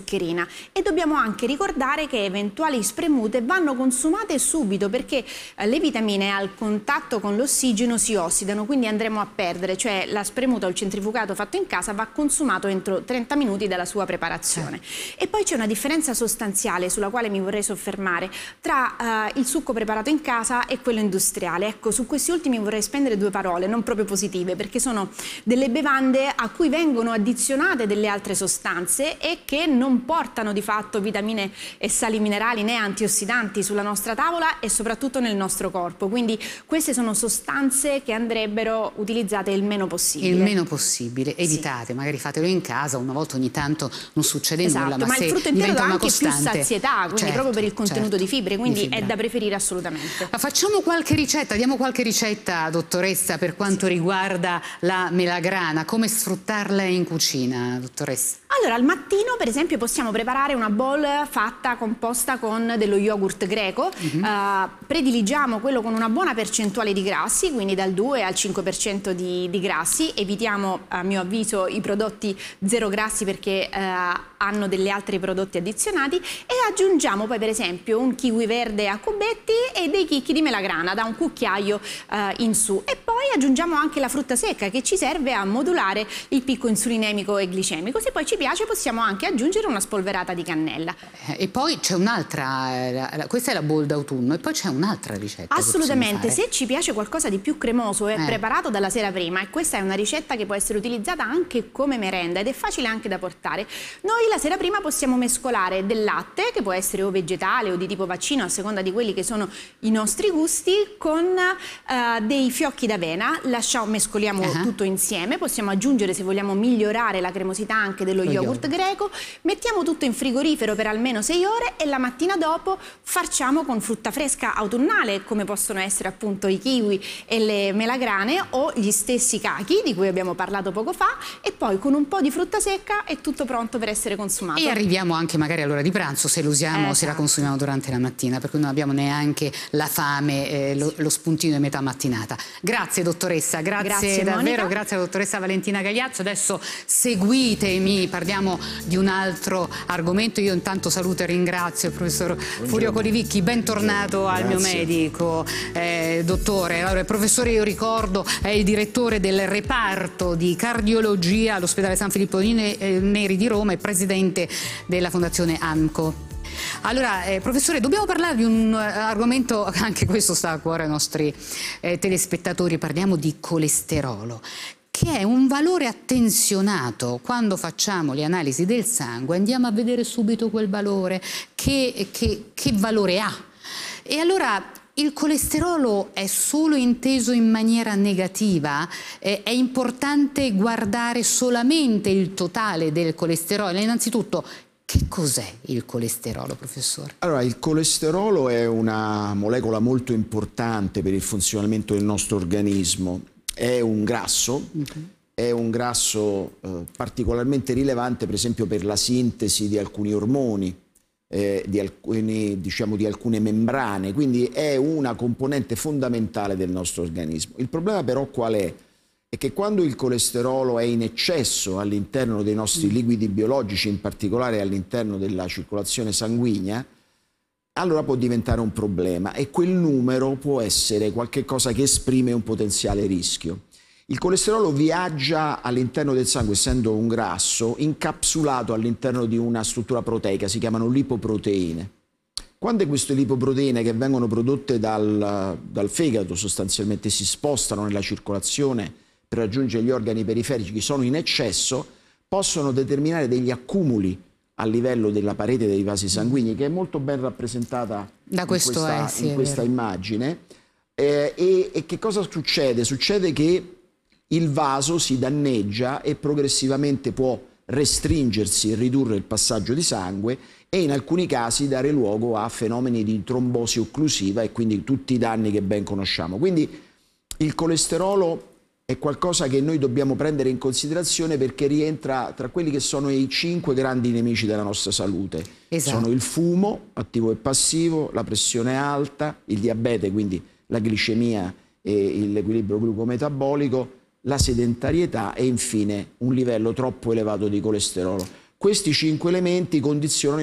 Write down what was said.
zuccherina. E dobbiamo anche ricordare che eventuali spremute vanno consumate subito, perché le vitamine al contatto con l'ossigeno si ossidano, quindi andremo a perdere, cioè la spremuta o il centrifugato fatto in casa va consumato entro 30 minuti dalla sua preparazione. E poi c'è una differenza sostanziale sulla quale mi vorrei soffermare tra il succo preparato in casa e quello industriale. Ecco, su questi ultimi vorrei spendere due parole, non proprio positive, perché sono delle bevande a cui vengono addizionate delle altre sostanze e che non portano di fatto vitamine e sali minerali né antiossidanti sulla nostra tavola e soprattutto nel nostro corpo. Quindi queste sono sostanze che andrebbero utilizzate il meno possibile. Il meno possibile, evitate, magari fatelo in casa, una volta ogni tanto non succede nulla, ma il se frutto intero dà anche costante, più sazietà, quindi proprio per il contenuto di fibre, quindi fibra. è da preferire assolutamente. Ma facciamo qualche ricetta, diamo qualche ricetta, dottoressa, per quanto riguarda la melagrana, come sfruttarla in cucina, dottoressa? Allora, al mattino per esempio possiamo preparare una bowl composta con dello yogurt greco. Prediligiamo quello con una buona percentuale di grassi, quindi dal 2 al 5% di grassi. Evitiamo, a mio avviso, i prodotti zero grassi perché hanno degli altri prodotti addizionati, e aggiungiamo poi per esempio un kiwi verde a cubetti e dei chicchi di melagrana da un cucchiaio in su, e poi aggiungiamo anche la frutta secca che ci serve a modulare il picco insulinemico e glicemico. Se poi ci piace possiamo anche aggiungere una spolverata di cannella. E poi c'è un'altra, questa è la bowl d'autunno, e poi c'è un'altra ricetta. Assolutamente, se ci piace qualcosa di più cremoso è preparato dalla sera prima, e questa è una ricetta che può essere utilizzata anche come merenda ed è facile anche da portare. Noi la sera prima possiamo mescolare del latte, che può essere o vegetale o di tipo vaccino a seconda di quelli che sono i nostri gusti, con dei fiocchi d'avena, mescoliamo tutto insieme, possiamo aggiungere, se vogliamo migliorare la cremosità, anche dello yogurt greco, mettiamo tutto in frigorifero per almeno 6 ore e la mattina dopo farciamo con frutta fresca autunnale, come possono essere appunto i kiwi e le melagrane o gli stessi cachi di cui abbiamo parlato poco fa, e poi con un po' di frutta secca è tutto pronto per essere consumato. E arriviamo anche magari all'ora di pranzo, se lo usiamo, se la consumiamo durante la mattina, per cui non abbiamo neanche la fame, lo spuntino di metà mattinata. Grazie dottoressa, grazie davvero, Monica. grazie alla dottoressa Valentina Gagliazzo. Adesso seguitemi, parliamo di un altro argomento. Io intanto saluto e ringrazio il professor Furio Colivicchi, bentornato al mio medico, dottore. Allora, il professore, io ricordo, è il direttore del reparto di cardiologia all'ospedale San Filippo Neri di Roma e presidente della fondazione AMCO. Allora, professore, dobbiamo parlare di un argomento, anche questo sta a cuore ai nostri telespettatori. Parliamo di colesterolo, che è un valore attenzionato. Quando facciamo le analisi del sangue andiamo a vedere subito quel valore, che valore ha. E allora il colesterolo è solo inteso in maniera negativa? È importante guardare solamente il totale del colesterolo? Innanzitutto, che cos'è il colesterolo, professore? Allora, il colesterolo è una molecola molto importante per il funzionamento del nostro organismo. È un grasso, particolarmente rilevante per esempio per la sintesi di alcuni ormoni, di alcune membrane, quindi è una componente fondamentale del nostro organismo. Il problema però qual è? È che quando il colesterolo è in eccesso all'interno dei nostri liquidi biologici, in particolare all'interno della circolazione sanguigna, allora può diventare un problema, e quel numero può essere qualcosa che esprime un potenziale rischio. Il colesterolo viaggia all'interno del sangue, essendo un grasso, incapsulato all'interno di una struttura proteica, si chiamano lipoproteine. Quando queste lipoproteine, che vengono prodotte dal fegato sostanzialmente, si spostano nella circolazione per raggiungere gli organi periferici, che sono in eccesso, possono determinare degli accumuli a livello della parete dei vasi sanguigni, che è molto ben rappresentata in questa immagine. E che cosa succede? Succede che il vaso si danneggia e progressivamente può restringersi e ridurre il passaggio di sangue, e in alcuni casi dare luogo a fenomeni di trombosi occlusiva e quindi tutti i danni che ben conosciamo. Quindi il colesterolo è qualcosa che noi dobbiamo prendere in considerazione, perché rientra tra quelli che sono i 5 grandi nemici della nostra salute. Sono il fumo, attivo e passivo, la pressione alta, il diabete, quindi la glicemia e l'equilibrio glucometabolico, la sedentarietà e infine un livello troppo elevato di colesterolo. Questi 5 elementi condizionano